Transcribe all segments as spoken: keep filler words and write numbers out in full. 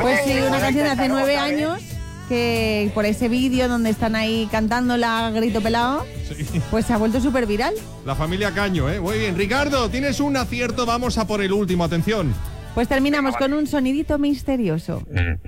Pues sí, una canción de hace nueve años, que por ese vídeo donde están ahí cantándola a grito pelado, sí. Pues se ha vuelto súper viral. La familia Caño, ¿eh? Muy bien. Ricardo, tienes un acierto, vamos a por el último, atención. Pues terminamos con un sonidito misterioso.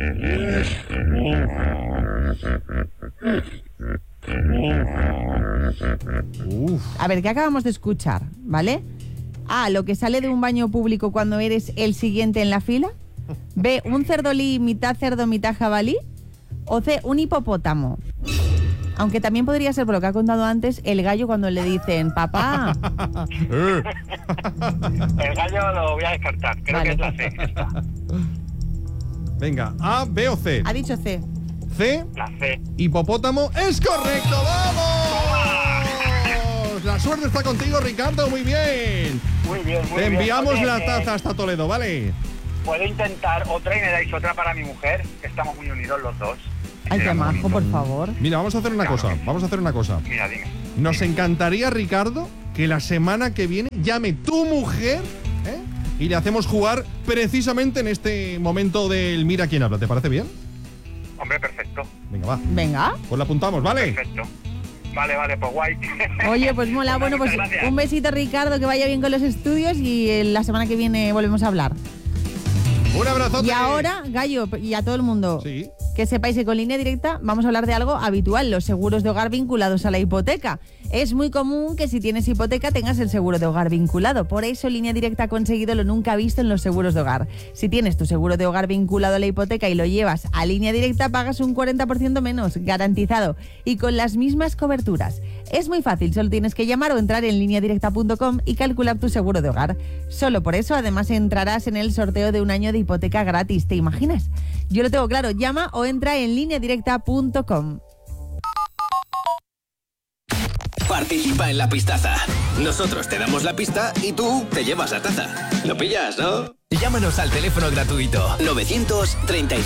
Uf. A ver, ¿qué acabamos de escuchar? ¿Vale? A, lo que sale de un baño público cuando eres el siguiente en la fila. B, un cerdolí mitad cerdo, mitad jabalí. O C, un hipopótamo. Aunque también podría ser, por lo que ha contado antes, el gallo cuando le dicen papá. El gallo lo voy a descartar. Creo vale. que es la C. Esta. Venga, A, B o C. Ha dicho C. C. La C. Hipopótamo. ¡Es correcto! ¡Vamos! La suerte está contigo, Ricardo. Muy bien. Muy bien, muy bien. Te enviamos Oye, la eh, taza hasta Toledo, ¿vale? Puedo intentar otra y me dais otra para mi mujer, que estamos muy unidos los dos. Ay, qué majo, por favor. Mira, vamos a hacer una claro cosa. sí. Vamos a hacer una cosa. Mira, dime. Nos encantaría, Ricardo, que la semana que viene llame tu mujer, ¿eh? Y le hacemos jugar precisamente en este momento del Mira quién habla. ¿Te parece bien? Hombre, perfecto. Venga, va. Venga. Pues la apuntamos, ¿vale? Perfecto. Vale, vale, pues guay. Oye, pues mola. Bueno, pues un besito, Ricardo, que vaya bien con los estudios y la semana que viene volvemos a hablar. Un abrazote. Y ahora, Gallo, y a todo el mundo, sí. que sepáis que con Línea Directa vamos a hablar de algo habitual, los seguros de hogar vinculados a la hipoteca. Es muy común que si tienes hipoteca tengas el seguro de hogar vinculado. Por eso Línea Directa ha conseguido lo nunca visto en los seguros de hogar. Si tienes tu seguro de hogar vinculado a la hipoteca y lo llevas a Línea Directa, pagas un cuarenta por ciento menos, garantizado, y con las mismas coberturas. Es muy fácil, solo tienes que llamar o entrar en línea directa punto com y calcular tu seguro de hogar. Solo por eso, además, entrarás en el sorteo de un año de hipoteca gratis. ¿Te imaginas? Yo lo tengo claro. Llama o entra en línea directa punto com. Participa en la pistaza. Nosotros te damos la pista y tú te llevas la taza. ¿Lo pillas, no? Llámanos al teléfono gratuito novecientos treinta y